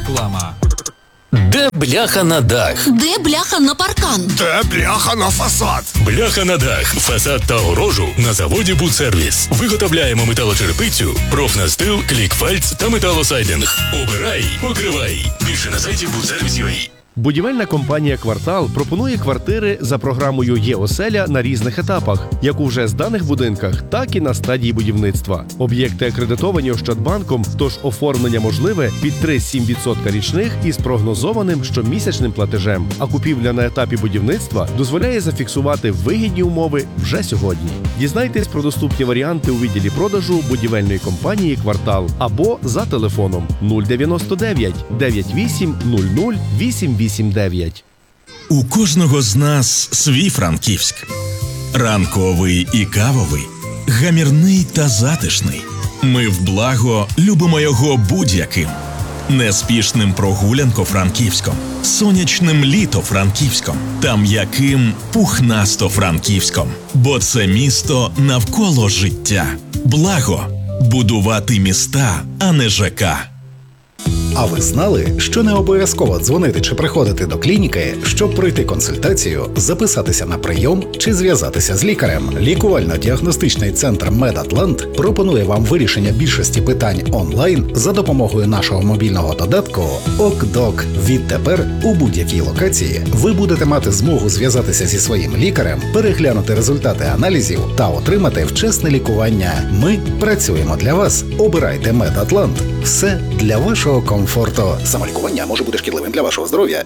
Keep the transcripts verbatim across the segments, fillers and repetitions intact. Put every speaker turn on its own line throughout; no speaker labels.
Реклама.
Де бляха на дах?
Де бляха на паркан?
Де бляха на фасад?
Бляха на дах, фасад та огорожу на заводі «Будсервіс». Виготовляємо металочерепицю, профнастил, клікфальц та металосайдинг. Обирай, покривай. Більше на сайті будсервіс крапка ю а.
Будівельна компанія «Квартал» пропонує квартири за програмою «Є-оселя» на різних етапах, як у вже зданих будинках, так і на стадії будівництва. Об'єкти акредитовані Ощадбанком, тож оформлення можливе під три цілих сім десятих відсотка річних із прогнозованим щомісячним платежем. А купівля на етапі будівництва дозволяє зафіксувати вигідні умови вже сьогодні. Дізнайтесь про доступні варіанти у відділі продажу будівельної компанії «Квартал» або за телефоном нуль дев'яносто дев'ять дев'ять вісім нуль нуль вісім вісім дев'ять.
У кожного з нас свій Франківськ. Ранковий і кавовий, гамірний та затишний. Ми в благо любимо його будь-яким. Неспішним прогулянко-франківськом, сонячним літо-франківськом та м'яким пухнасто-франківськом. Бо це місто навколо життя. Благо – будувати міста, а не ЖК.
А ви знали, що не обов'язково дзвонити чи приходити до клініки, щоб пройти консультацію, записатися на прийом чи зв'язатися з лікарем? Лікувально-діагностичний центр «Медатлант» пропонує вам вирішення більшості питань онлайн за допомогою нашого мобільного додатку «ОКДОК». Відтепер у будь-якій локації ви будете мати змогу зв'язатися зі своїм лікарем, переглянути результати аналізів та отримати вчасне лікування. Ми працюємо для вас. Обирайте «Медатлант». Все для вашого комфорту. Самолікування може бути шкідливим для вашого здоров'я.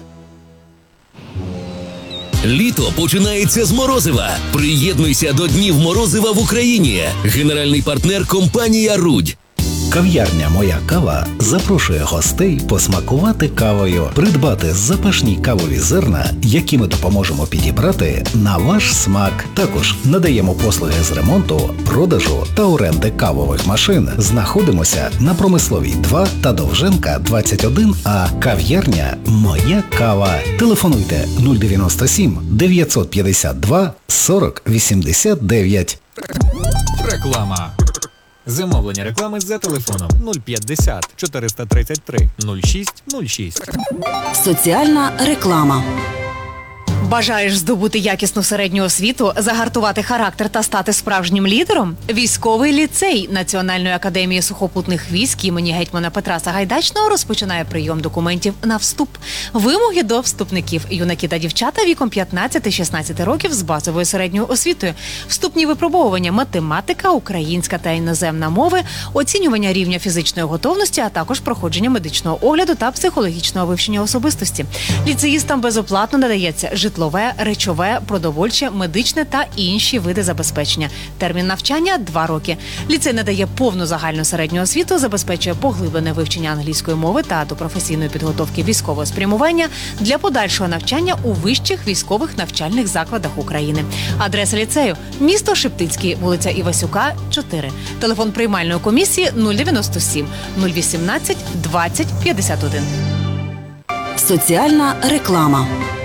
Літо починається з морозива. Приєднуйся до Днів морозива в Україні. Генеральний партнер – компанія «Рудь».
Кав'ярня «Моя кава» запрошує гостей посмакувати кавою, придбати запашні кавові зерна, які ми допоможемо підібрати на ваш смак. Також надаємо послуги з ремонту, продажу та оренди кавових машин. Знаходимося на Промисловій два та Довженка двадцять один А. Кав'ярня «Моя кава». Телефонуйте нуль дев'яносто сім дев'ятсот п'ятдесят два сорок вісімдесят дев'ять.
Реклама. Замовлення реклами за телефоном нуль п'ятдесят чотириста тридцять три нуль шість нуль шість.
Соціальна реклама.
Бажаєш здобути якісну середню освіту, загартувати характер та стати справжнім лідером? Військовий ліцей Національної академії сухопутних військ імені гетьмана Петра Сагайдачного розпочинає прийом документів на вступ. Вимоги до вступників: юнаки та дівчата віком п'ятнадцять-шістнадцять років з базовою середньою освітою, вступні випробовування: математика, українська та іноземна мови, оцінювання рівня фізичної готовності, а також проходження медичного огляду та психологічного вивчення особистості. Ліцеїстам безоплатно надається житло, житлове, речове, продовольче, медичне та інші види забезпечення. Термін навчання – два роки. Ліцей надає повну загальну середню освіту, забезпечує поглиблене вивчення англійської мови та до професійної підготовки військового спрямування для подальшого навчання у вищих військових навчальних закладах України. Адреса ліцею – місто Шептицький, вулиця Івасюка, чотири. Телефон приймальної комісії – нуль дев'яносто сім нуль вісімнадцять двадцять п'ятдесят один.
Соціальна реклама.